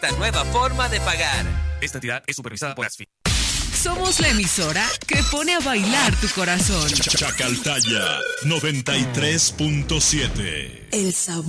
esta nueva forma de pagar. Esta entidad es supervisada por ASFI. Somos la emisora que pone a bailar tu corazón. Chacaltaya 93.7. El sabor